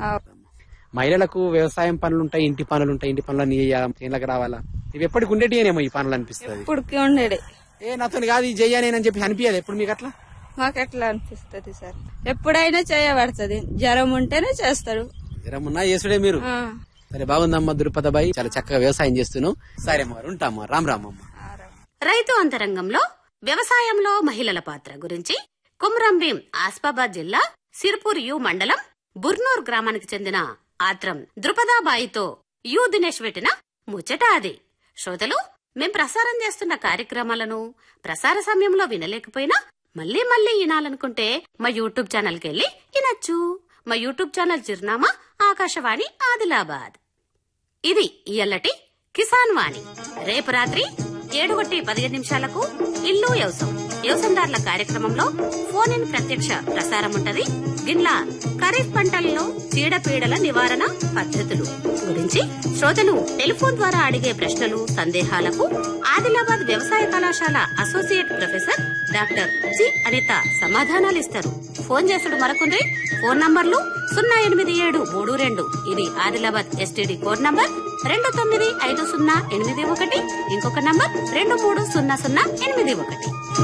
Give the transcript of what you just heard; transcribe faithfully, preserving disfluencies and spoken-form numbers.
మహిళలకు వ్యవసాయం పనులు ఉంటాయి, ఇంటి పనులు ఉంటాయి, ఇంటి పనులు చేయాలకు రావాలా, ఇవి ఎప్పటికి ఉండేటివేమో ఈ పనులు అనిపిస్తుంది. ఇప్పటికి ఉండేది ఏ నాతో కాదు ఇది చెయ్యాలని చెప్పి అనిపించదు ఎప్పుడు మీకు అట్లా? మాకు ఎట్లా అనిపిస్తుంది సార్, ఎప్పుడైనా చేయబడుతుంది, జ్వరం ఉంటేనే చేస్తాడు. జ్వరం ఉన్నా చేసుడే మీరు. సరే బాగుందమ్మా దురుపదబాయి, చాలా చక్కగా వ్యవసాయం చేస్తున్నావు. సరే అమ్మ ఉంటామ్మా, రామ్ రామ్ అమ్మ. రైతు అంతరంగంలో వ్యవసాయంలో మహిళల పాత్ర గురించి కుమ్రంభీం ఆసిఫాబాద్ జిల్లా సిర్పూర్ యు మండలం బుర్నూర్ గ్రామానికి చెందిన ఆత్రం ద్రుపదాబాయితో యు దినేష్ పెట్టిన ముచ్చట అది. శ్రోతలు, మేం ప్రసారం చేస్తున్న కార్యక్రమాలను ప్రసార సమయంలో వినలేకపోయినా మళ్లీ మళ్లీ వినాలనుకుంటే మా యూట్యూబ్ ఛానల్ కెళ్లి వినొచ్చు. మా యూట్యూబ్ ఛానల్ చిరునామా ఆకాశవాణి ఆదిలాబాద్. ఇది ఇయ్యల్లటి కిసాన్ వాణి. రేపు రాత్రి ఏడు గంటల పదిహేను నిమిషాలకు ఇల్లు వ్యవసాయం వ్యవసాయదారుల కార్యక్రమంలో ఫోన్ ఇన్ ప్రత్యక్ష ప్రసారం ఉంటది. గిన్లా ఖరీఫ్ పంటల్లో చీడపీడల నివారణ పద్ధతులు గురించి శ్రోతలు టెలిఫోన్ ద్వారా అడిగే ప్రశ్నలు సందేహాలకు ఆదిలాబాద్ వ్యవసాయ కళాశాల associate professor doctor G Anitha సమాధానాలిస్తారు. Phone చేసుడు మరకుండ్రి. ఫోన్ నంబర్లు సున్నా ఎనిమిది ఏడు మూడు రెండు ఇది ఆదిలాబాద్ ఎస్టీడీ కోడ్ నంబర్, రెండు తొమ్మిది ఐదు సున్నా ఎనిమిది ఒకటి ఇంకొక నంబర్ రెండు మూడు సున్నా సున్నా ఎనిమిది ఒకటి.